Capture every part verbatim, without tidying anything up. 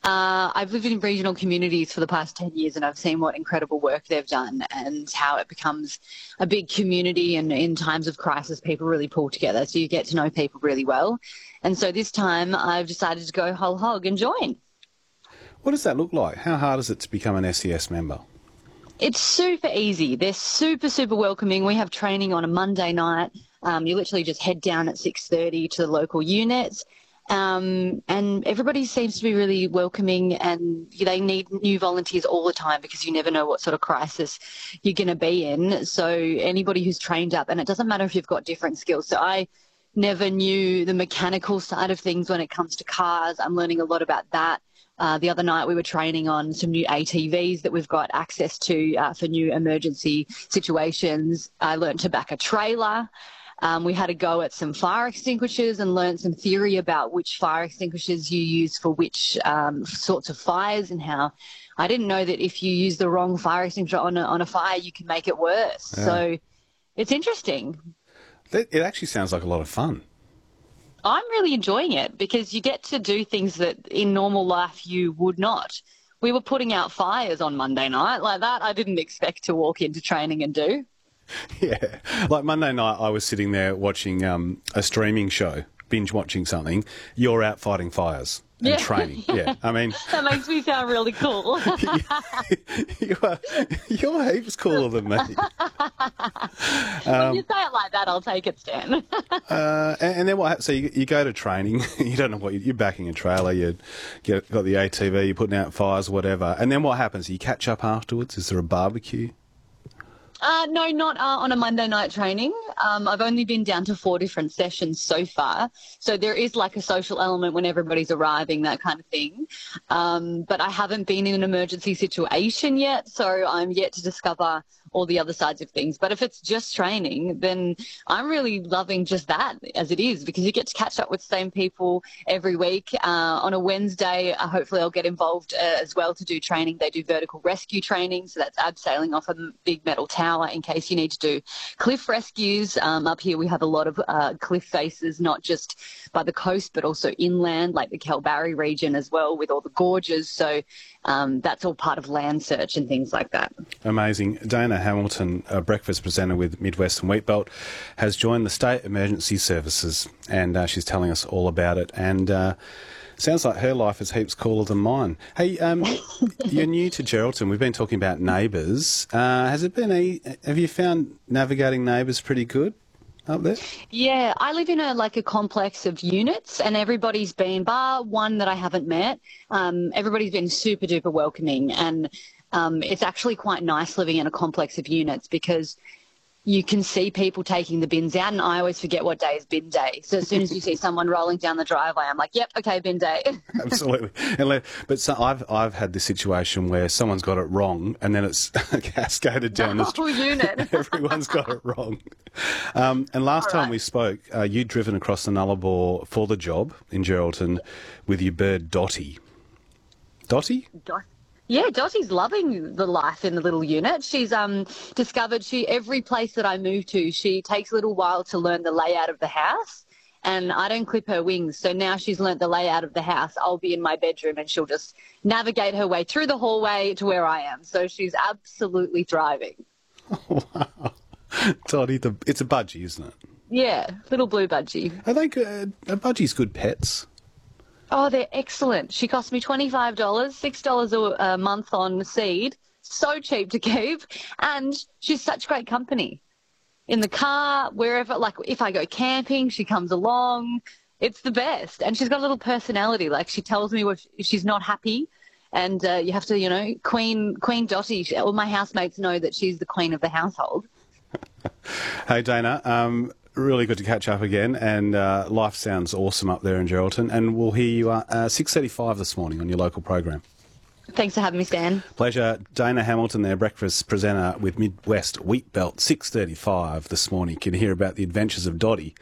Uh, I've lived in regional communities for the past ten years and I've seen what incredible work they've done and how it becomes a big community, and in times of crisis people really pull together, so you get to know people really well. And so this time I've decided to go whole hog and join. What does that look like? How hard is it to become an S E S member? It's super easy. They're super, super welcoming. We have training on a Monday night. Um, you literally just head down at six thirty to the local units. Um, and everybody seems to be really welcoming, and they need new volunteers all the time because you never know what sort of crisis you're going to be in. So anybody who's trained up, and it doesn't matter if you've got different skills. So I never knew the mechanical side of things when it comes to cars. I'm learning a lot about that. Uh, the other night we were training on some new A T Vs that we've got access to uh, for new emergency situations. I learned to back a trailer. Um, we had a go at some fire extinguishers and learned some theory about which fire extinguishers you use for which um, sorts of fires, and how I didn't know that if you use the wrong fire extinguisher on a, on a fire, you can make it worse. Yeah. So it's interesting. It actually sounds like a lot of fun. I'm really enjoying it because you get to do things that in normal life you would not. We were putting out fires on Monday night like that. I didn't expect to walk into training and do. Yeah, like Monday night I was sitting there watching um, a streaming show, binge watching something. You're out fighting fires and yeah. training. Yeah, I mean... That makes me sound really cool. you are, you're heaps cooler than me. Um, if you say it like that, I'll take it, Stan. uh, and, and then what happens? So you, you go to training, you don't know what... You're backing a trailer, you get, got the A T V, you're putting out fires, whatever. And then what happens? You catch up afterwards? Is there a barbecue? Uh, no, not uh, on a Monday night training. Um, I've only been down to four different sessions so far. So there is like a social element when everybody's arriving, that kind of thing. Um, but I haven't been in an emergency situation yet, so I'm yet to discover all the other sides of things. But if it's just training, then I'm really loving just that as it is, because you get to catch up with the same people every week. Uh, on a Wednesday, uh, hopefully I'll get involved uh, as well to do training. They do vertical rescue training, so that's abseiling off a big metal tower in case you need to do cliff rescues. Um, up here we have a lot of uh, cliff faces, not just by the coast but also inland, like the Kalbarri region as well, with all the gorges. So um, that's all part of land search and things like that. Amazing. Dana Hamilton, a breakfast presenter with Midwestern Wheatbelt, has joined the State Emergency Services, and uh, she's telling us all about it. And uh, sounds like her life is heaps cooler than mine. Hey, um, you're new to Geraldton. We've been talking about neighbours. Uh, has it been a? Have you found navigating neighbours pretty good up there? Yeah, I live in a like a complex of units, and everybody's been, bar one that I haven't met, um, everybody's been super duper welcoming, and um, it's actually quite nice living in a complex of units because you can see people taking the bins out, and I always forget what day is bin day. So as soon as you see someone rolling down the driveway, I'm like, yep, okay, bin day. Absolutely. But so I've I've had this situation where someone's got it wrong, and then it's cascaded down the whole unit. Everyone's got it wrong. Um, and last All time right. we spoke, uh, you'd driven across the Nullarbor for the job in Geraldton with your bird Dotty. Dotty? Dot- Yeah, Dottie's loving the life in the little unit. She's um discovered she every place that I move to, she takes a little while to learn the layout of the house, and I don't clip her wings. So now she's learnt the layout of the house. I'll be in my bedroom and she'll just navigate her way through the hallway to where I am. So she's absolutely thriving. Oh, wow. Dotty, the, it's a budgie, isn't it? Yeah, little blue budgie. Are they good? Are budgies good pets? Oh, they're excellent. She cost me twenty-five dollars, six dollars a month on seed. So cheap to keep. And she's such great company. In the car, wherever, like if I go camping, she comes along. It's the best. And she's got a little personality. Like she tells me if she's not happy. And uh, you have to, you know, Queen Queen Dotty. All my housemates know that she's the queen of the household. Hey, Dana. Um, Really good to catch up again, and uh, life sounds awesome up there in Geraldton, and we'll hear you at uh, six thirty-five this morning on your local program. Thanks for having me, Stan. Pleasure. Dana Hamilton there, breakfast presenter with Midwest Wheatbelt, six thirty-five this morning. You can hear about the adventures of Dotty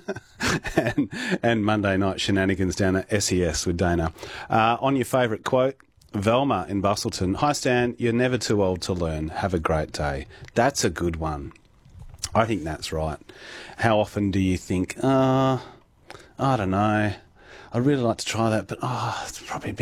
and, and Monday night shenanigans down at S E S with Dana. Uh, on your favourite quote, Velma in Bustleton. Hi, Stan, you're never too old to learn. Have a great day. That's a good one. I think that's right. How often do you think, uh, I don't know, I'd really like to try that, but oh, it's probably a bit